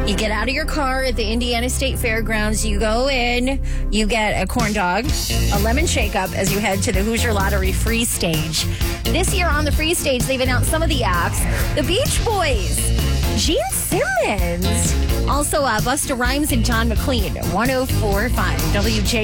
You get out of your car at the Indiana State Fairgrounds. You go in. You get a corn dog, a lemon shake-up as you head to the Hoosier Lottery free stage. This year on the free stage, they've announced some of the acts. The Beach Boys, Gene Simmons, also Busta Rhymes and John McLean. 104.5 WJ.